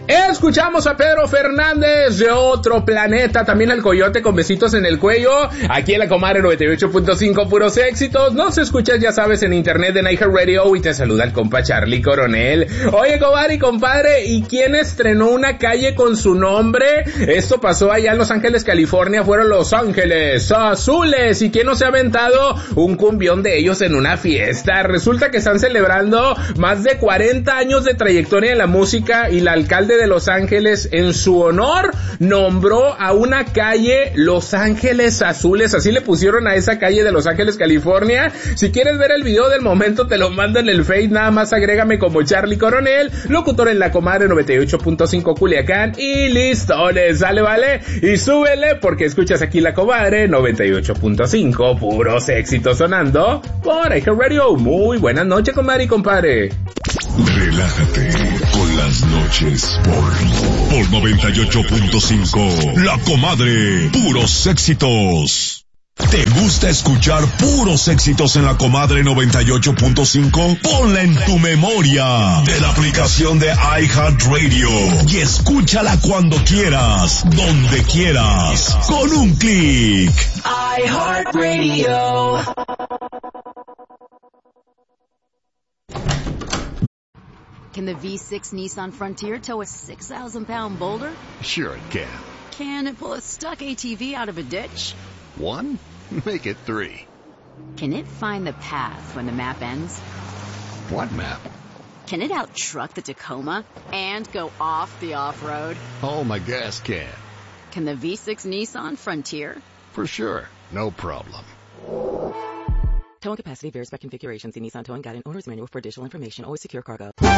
Escuchamos a Pedro Fernández de Otro Planeta, también al Coyote con Besitos en el Cuello, aquí en la Comadre 98.5, puros éxitos. Nos escuchas, ya sabes, en internet de iHeartRadio, y te saluda el compa Charlie Coronel. Oye, comadre y compadre, ¿y quién estrenó una calle con su nombre? Esto pasó allá en Los Ángeles, California, fueron Los Ángeles Azules. ¿Y quién no se ha aventado un cumbión de ellos en una fiesta? Resulta que están celebrando más de 40 años de trayectoria en la música, y la alcalde de Los Ángeles, en su honor, nombró a una calle Los Ángeles Azules. Así le pusieron a esa calle de Los Ángeles, California. Si quieres ver el video del momento, te lo mando en el Face, nada más agrégame como Charlie Coronel, locutor en la Comadre 98.5 Culiacán, y listo, le sale, vale, y súbele porque escuchas aquí la Comadre 98.5, puros éxitos sonando por iHeartRadio. Muy buenas noches, comadre y compadre. Relájate con las noches por 98.5. La Comadre, puros éxitos. ¿Te gusta escuchar puros éxitos en la Comadre 98.5? Ponla en tu memoria de la aplicación de iHeartRadio y escúchala cuando quieras, donde quieras, con un clic. iHeartRadio. Can the V6 Nissan Frontier tow a 6,000-pound boulder? Sure it can. Can it pull a stuck ATV out of a ditch? 1? Make it 3. Can it find the path when the map ends? What map? Can it out-truck the Tacoma and go off the off-road? Oh, my gas can. Can the V6 Nissan Frontier? For sure. No problem. Towing capacity varies by configuration. See Nissan Towing Guide and Owner's Manual for additional information. Always secure cargo.